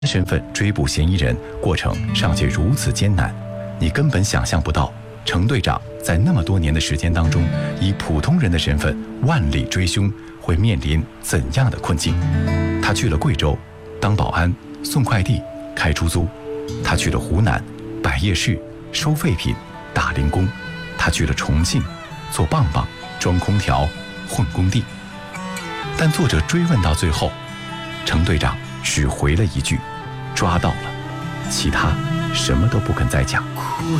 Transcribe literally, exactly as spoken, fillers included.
身份追捕嫌疑人，过程尚且如此艰难，你根本想象不到程队长在那么多年的时间当中，以普通人的身份万里追凶，会面临怎样的困境。他去了贵州当保安、送快递、开出租；他去了湖南摆夜市、收废品、打零工；他去了重庆做棒棒、装空调、混工地。但作者追问到最后，程队长只回了一句：抓到了，其他什么都不肯再讲。 苦